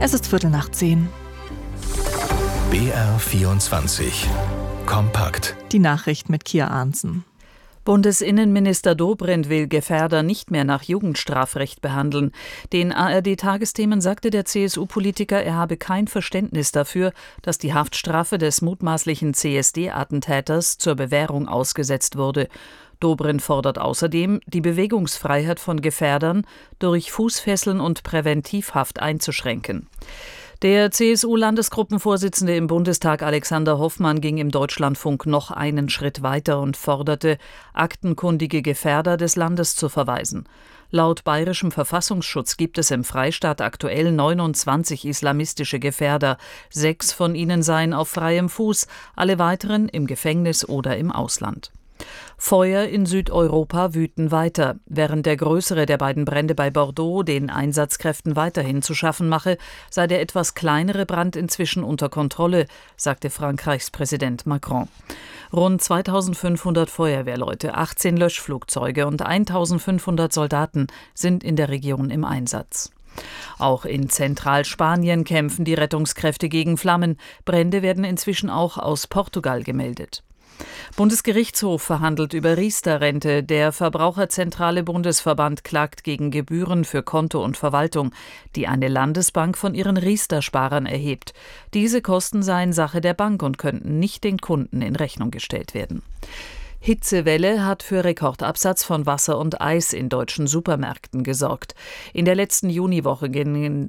Es ist 10:15. BR24 Kompakt. Die Nachricht mit Kia Arnsen. Bundesinnenminister Dobrindt will Gefährder nicht mehr nach Jugendstrafrecht behandeln. Den ARD-Tagesthemen sagte der CSU-Politiker, er habe kein Verständnis dafür, dass die Haftstrafe des mutmaßlichen CSD-Attentäters zur Bewährung ausgesetzt wurde. Dobrindt fordert außerdem, die Bewegungsfreiheit von Gefährdern durch Fußfesseln und Präventivhaft einzuschränken. Der CSU-Landesgruppenvorsitzende im Bundestag Alexander Hoffmann ging im Deutschlandfunk noch einen Schritt weiter und forderte, aktenkundige Gefährder des Landes zu verweisen. Laut bayerischem Verfassungsschutz gibt es im Freistaat aktuell 29 islamistische Gefährder. 6 von ihnen seien auf freiem Fuß, alle weiteren im Gefängnis oder im Ausland. Feuer in Südeuropa wüten weiter. Während der größere der beiden Brände bei Bordeaux den Einsatzkräften weiterhin zu schaffen mache, sei der etwas kleinere Brand inzwischen unter Kontrolle, sagte Frankreichs Präsident Macron. Rund 2500 Feuerwehrleute, 18 Löschflugzeuge und 1500 Soldaten sind in der Region im Einsatz. Auch in Zentralspanien kämpfen die Rettungskräfte gegen Flammen. Brände werden inzwischen auch aus Portugal gemeldet. Bundesgerichtshof verhandelt über Riester-Rente. Der Verbraucherzentrale Bundesverband klagt gegen Gebühren für Konto und Verwaltung, die eine Landesbank von ihren Riester-Sparern erhebt. Diese Kosten seien Sache der Bank und könnten nicht den Kunden in Rechnung gestellt werden. Hitzewelle hat für Rekordabsatz von Wasser und Eis in deutschen Supermärkten gesorgt. In der letzten Juniwoche gingen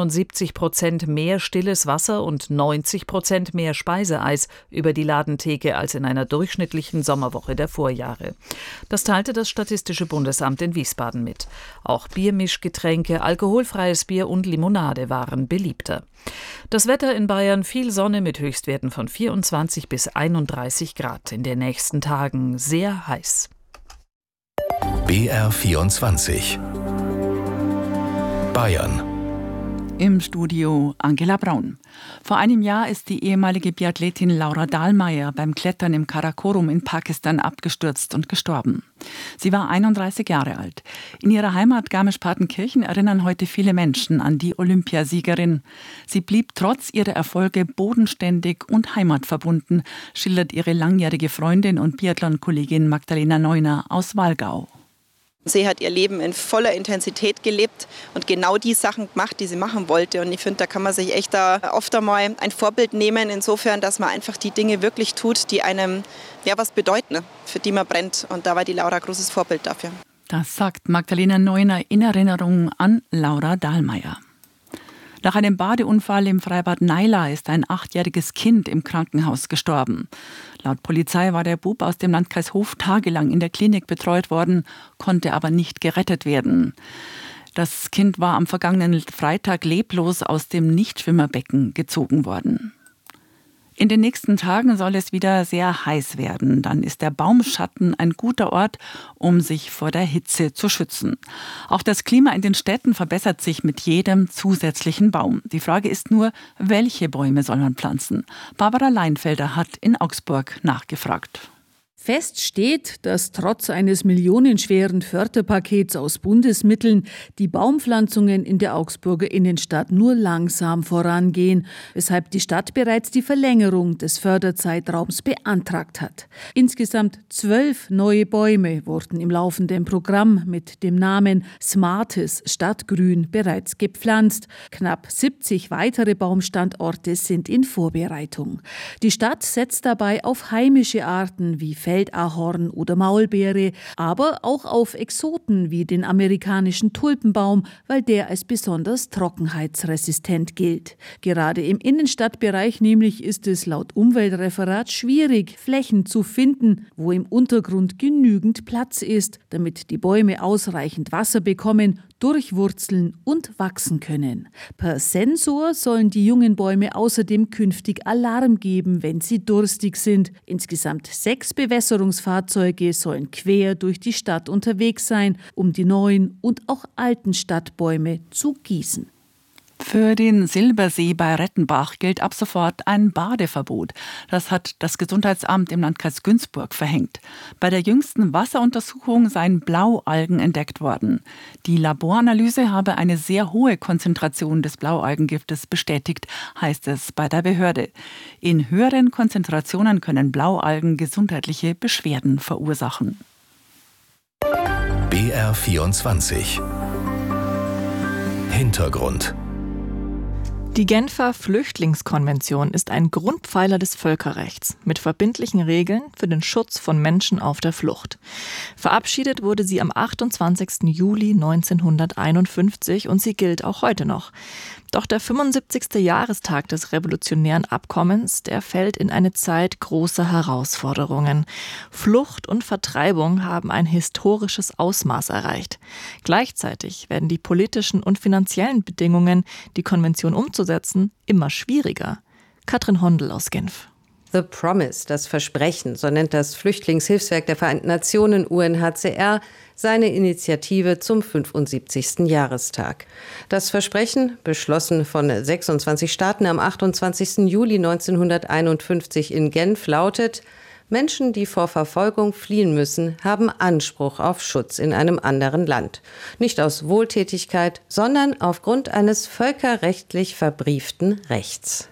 77% mehr stilles Wasser und 90% mehr Speiseeis über die Ladentheke als in einer durchschnittlichen Sommerwoche der Vorjahre. Das teilte das Statistische Bundesamt in Wiesbaden mit. Auch Biermischgetränke, alkoholfreies Bier und Limonade waren beliebter. Das Wetter in Bayern: viel Sonne mit Höchstwerten von 24 bis 31 Grad. In den nächsten Tagen sehr heiß. BR24 Bayern. Im Studio Angela Braun. Vor einem Jahr ist die ehemalige Biathletin Laura Dahlmeier beim Klettern im Karakorum in Pakistan abgestürzt und gestorben. Sie war 31 Jahre alt. In ihrer Heimat Garmisch-Partenkirchen erinnern heute viele Menschen an die Olympiasiegerin. Sie blieb trotz ihrer Erfolge bodenständig und heimatverbunden, schildert ihre langjährige Freundin und Biathlon-Kollegin Magdalena Neuner aus Wallgau. Sie hat ihr Leben in voller Intensität gelebt und genau die Sachen gemacht, die sie machen wollte. Und ich finde, da kann man sich echt oft einmal ein Vorbild nehmen, insofern, dass man einfach die Dinge wirklich tut, die einem was bedeuten, für die man brennt. Und da war die Laura ein großes Vorbild dafür. Das sagt Magdalena Neuner in Erinnerung an Laura Dahlmeier. Nach einem Badeunfall im Freibad Naila ist ein 8-jähriges Kind im Krankenhaus gestorben. Laut Polizei war der Bub aus dem Landkreis Hof tagelang in der Klinik betreut worden, konnte aber nicht gerettet werden. Das Kind war am vergangenen Freitag leblos aus dem Nichtschwimmerbecken gezogen worden. In den nächsten Tagen soll es wieder sehr heiß werden. Dann ist der Baumschatten ein guter Ort, um sich vor der Hitze zu schützen. Auch das Klima in den Städten verbessert sich mit jedem zusätzlichen Baum. Die Frage ist nur, welche Bäume soll man pflanzen? Barbara Leinfelder hat in Augsburg nachgefragt. Fest steht, dass trotz eines millionenschweren Förderpakets aus Bundesmitteln die Baumpflanzungen in der Augsburger Innenstadt nur langsam vorangehen, weshalb die Stadt bereits die Verlängerung des Förderzeitraums beantragt hat. Insgesamt 12 neue Bäume wurden im laufenden Programm mit dem Namen Smartes Stadtgrün bereits gepflanzt. Knapp 70 weitere Baumstandorte sind in Vorbereitung. Die Stadt setzt dabei auf heimische Arten wie Feldahorn oder Maulbeere, aber auch auf Exoten wie den amerikanischen Tulpenbaum, weil der als besonders trockenheitsresistent gilt. Gerade im Innenstadtbereich nämlich ist es laut Umweltreferat schwierig, Flächen zu finden, wo im Untergrund genügend Platz ist, damit die Bäume ausreichend Wasser bekommen, durchwurzeln und wachsen können. Per Sensor sollen die jungen Bäume außerdem künftig Alarm geben, wenn sie durstig sind. Insgesamt 6 Bewässerungsfahrzeuge sollen quer durch die Stadt unterwegs sein, um die neuen und auch alten Stadtbäume zu gießen. Für den Silbersee bei Rettenbach gilt ab sofort ein Badeverbot. Das hat das Gesundheitsamt im Landkreis Günzburg verhängt. Bei der jüngsten Wasseruntersuchung seien Blaualgen entdeckt worden. Die Laboranalyse habe eine sehr hohe Konzentration des Blaualgengiftes bestätigt, heißt es bei der Behörde. In höheren Konzentrationen können Blaualgen gesundheitliche Beschwerden verursachen. BR24 Hintergrund. Die Genfer Flüchtlingskonvention ist ein Grundpfeiler des Völkerrechts mit verbindlichen Regeln für den Schutz von Menschen auf der Flucht. Verabschiedet wurde sie am 28. Juli 1951 und sie gilt auch heute noch. Doch der 75. Jahrestag des revolutionären Abkommens, der fällt in eine Zeit großer Herausforderungen. Flucht und Vertreibung haben ein historisches Ausmaß erreicht. Gleichzeitig werden die politischen und finanziellen Bedingungen, die Konvention umzusetzen, immer schwieriger. Katrin Hondel aus Genf. The Promise, das Versprechen, so nennt das Flüchtlingshilfswerk der Vereinten Nationen UNHCR seine Initiative zum 75. Jahrestag. Das Versprechen, beschlossen von 26 Staaten am 28. Juli 1951 in Genf, lautet: Menschen, die vor Verfolgung fliehen müssen, haben Anspruch auf Schutz in einem anderen Land. Nicht aus Wohltätigkeit, sondern aufgrund eines völkerrechtlich verbrieften Rechts.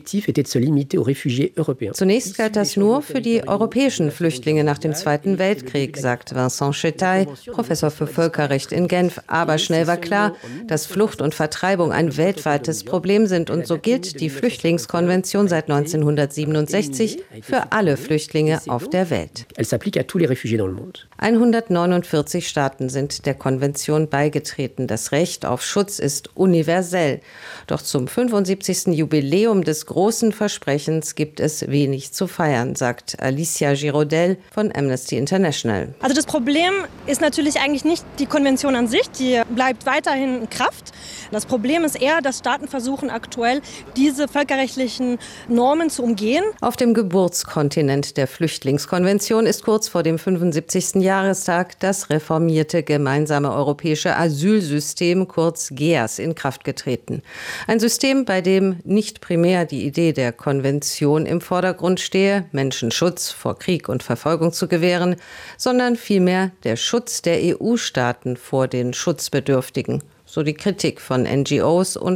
Zunächst galt das nur für die europäischen Flüchtlinge nach dem Zweiten Weltkrieg, sagt Vincent Chetaille, Professor für Völkerrecht in Genf. Aber schnell war klar, dass Flucht und Vertreibung ein weltweites Problem sind. Und so gilt die Flüchtlingskonvention seit 1967 für alle Flüchtlinge auf der Welt. 149 Staaten sind der Konvention beigetreten. Das Recht auf Schutz ist universell. Doch zum 75. Jubiläum des großen Versprechens gibt es wenig zu feiern, sagt Alicia Girodel von Amnesty International. Also das Problem ist natürlich eigentlich nicht die Konvention an sich, die bleibt weiterhin in Kraft. Das Problem ist eher, dass Staaten versuchen aktuell, diese völkerrechtlichen Normen zu umgehen. Auf dem Geburtskontinent der Flüchtlingskonvention ist kurz vor dem 75. Jahrestag das reformierte gemeinsame europäische Asylsystem, kurz GEAS, in Kraft getreten. Ein System, bei dem nicht primär die Idee der Konvention im Vordergrund stehe, Menschen Schutz vor Krieg und Verfolgung zu gewähren, sondern vielmehr der Schutz der EU-Staaten vor den Schutzbedürftigen. So die Kritik von NGOs und